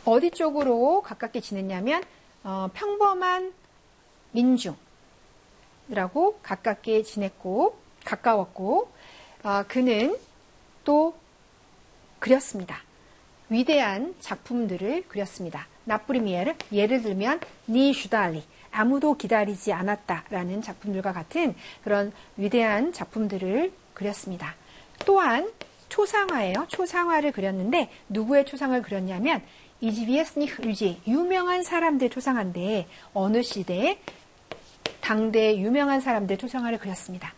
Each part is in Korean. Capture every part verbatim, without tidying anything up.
어디 쪽으로 가깝게 지냈냐면 어, 평범한 민중이라고 가깝게 지냈고 가까웠고 어, 그는 또 그렸습니다. 위대한 작품들을 그렸습니다. 나프리미에르, 예를 들면 니 슈달리, 아무도 기다리지 않았다라는 작품들과 같은 그런 위대한 작품들을 그렸습니다. 또한 초상화예요. 초상화를 그렸는데 누구의 초상을 그렸냐면 이지비에스니흐 유지, 유명한 사람들 초상화인데 어느 시대에 당대 유명한 사람들 초상화를 그렸습니다.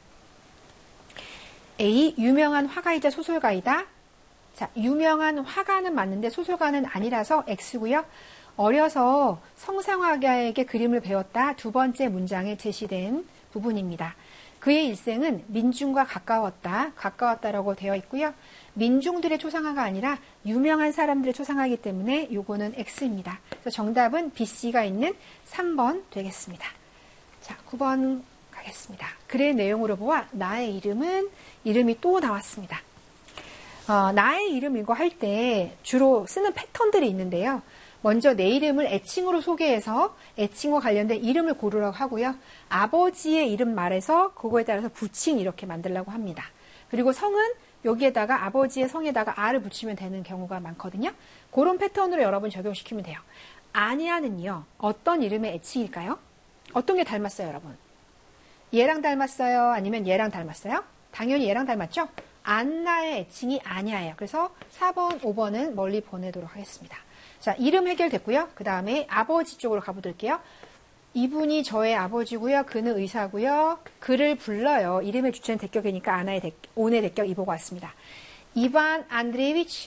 A, 유명한 화가이자 소설가이다. 자, 유명한 화가는 맞는데 소설가는 아니라서 X고요. 어려서 성상화가에게 그림을 배웠다. 두 번째 문장에 제시된 부분입니다. 그의 일생은 민중과 가까웠다. 가까웠다라고 되어 있고요. 민중들의 초상화가 아니라 유명한 사람들의 초상화이기 때문에 요거는 X입니다. 그래서 정답은 비씨가 있는 삼 번 되겠습니다. 자, 구 번 가겠습니다. 글의 내용으로 보아 나의 이름은 이름이 또 나왔습니다. 어, 나의 이름 이거 할 때 주로 쓰는 패턴들이 있는데요. 먼저 내 이름을 애칭으로 소개해서 애칭과 관련된 이름을 고르라고 하고요. 아버지의 이름 말해서 그거에 따라서 부칭 이렇게 만들려고 합니다. 그리고 성은 여기에다가 아버지의 성에다가 아를 붙이면 되는 경우가 많거든요. 그런 패턴으로 여러분 적용시키면 돼요. 아니야는요. 어떤 이름의 애칭일까요? 어떤 게 닮았어요, 여러분? 얘랑 닮았어요? 아니면 얘랑 닮았어요? 당연히 얘랑 닮았죠? 안나의 애칭이 아니야예요. 그래서 사 번, 오 번은 멀리 보내도록 하겠습니다. 자, 이름 해결됐고요. 그 다음에 아버지 쪽으로 가보도록해요. 이분이 저의 아버지고요. 그는 의사고요. 그를 불러요. 이름의 주체는 대격이니까 아나의 대, 온의 대격 이보고 왔습니다. 이반 안드레이비치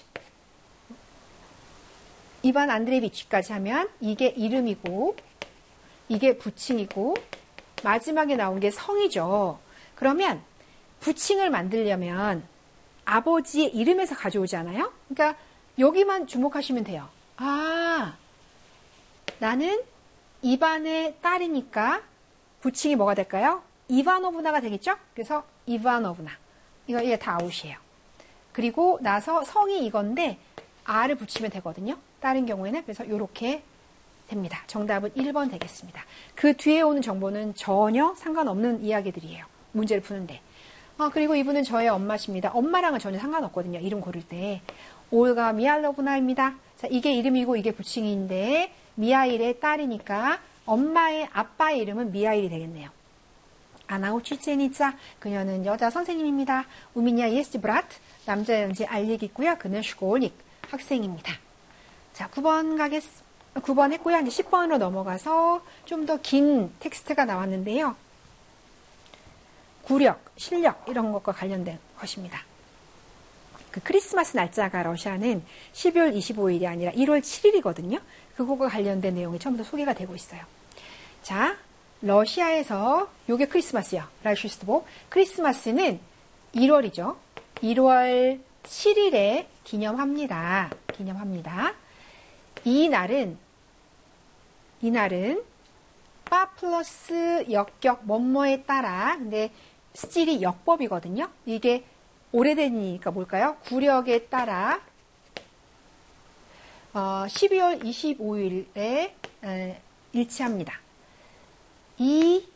이반 안드레이비치까지 하면 이게 이름이고 이게 부칭이고 마지막에 나온 게 성이죠. 그러면 부칭을 만들려면 아버지의 이름에서 가져오잖아요. 그러니까 여기만 주목하시면 돼요. 아, 나는 이반의 딸이니까 부칭이 뭐가 될까요? 이바노브나가 되겠죠? 그래서 이바노브나. 이거 이게 다 아웃이에요. 그리고 나서 성이 이건데 아를 붙이면 되거든요. 딸인 경우에는 그래서 이렇게 됩니다. 정답은 일 번 되겠습니다. 그 뒤에 오는 정보는 전혀 상관없는 이야기들이에요. 문제를 푸는데. 아, 그리고 이분은 저의 엄마십니다. 엄마랑은 전혀 상관없거든요. 이름 고를 때. 올가 미알로브나입니다. 자, 이게 이름이고 이게 부칭인데 미하일의 딸이니까 엄마의 아빠의 이름은 미하일이 되겠네요. 아나우치체니짜 그녀는 여자 선생님입니다. 우미냐 예스 브라트 남자 연지 알리기 있고요. 그는 슈골닉 학생입니다. 자, 구 번 가겠습니다. 구 번 했고요. 이제 십 번으로 넘어가서 좀 더 긴 텍스트가 나왔는데요. 구력, 실력 이런 것과 관련된 것입니다. 그 크리스마스 날짜가 러시아는 십이월 이십오일이 아니라 일월 칠일이거든요. 그거와 관련된 내용이 처음부터 소개가 되고 있어요. 자, 러시아에서 요게 크리스마스요. 라이슈스트보 크리스마스는 일월이죠. 일월 칠일에 기념합니다. 기념합니다. 이 날은 이 날은 빠 플러스 역격 뭐뭐에 따라 근데 스틸이 역법이거든요. 이게 오래되니까 뭘까요? 구력에 따라 어, 십이월 이십오일에 에, 일치합니다. 이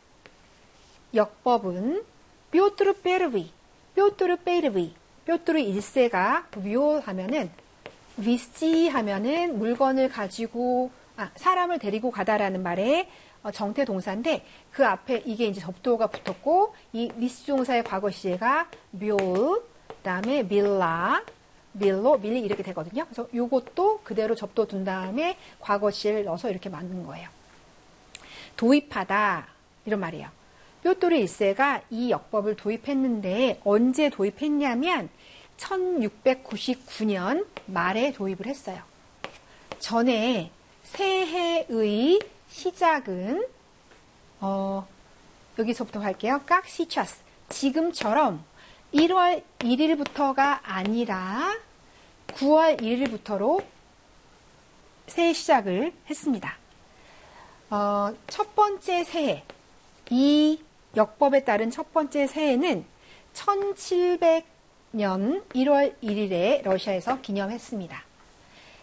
역법은 뾰트르 페르비, 뾰트르 페르비, 뾰트르 일세가 묘하면은 위스티 하면은 물건을 가지고 아, 사람을 데리고 가다라는 말에 어, 정태 동사인데 그 앞에 이게 이제 접두어가 붙었고 이 위스티 동사의 과거 시제가 묘, 그다음에 밀라, 밀로, 밀리 이렇게 되거든요. 그래서 요것도 그대로 접두어 둔 다음에 과거 시제를 넣어서 이렇게 만든 거예요. 도입하다 이런 말이에요. 뾰토르 일 세가 이 역법을 도입했는데 언제 도입했냐면 천육백구십구년 말에 도입을 했어요. 전에 새해의 시작은 어, 여기서부터 할게요. 깍시차스 지금처럼 일월 일일부터가 아니라 구월 일일부터로 새해 시작을 했습니다. 어, 첫 번째 새해, 이 역법에 따른 첫 번째 새해는 천칠백년 일월 일일에 러시아에서 기념했습니다.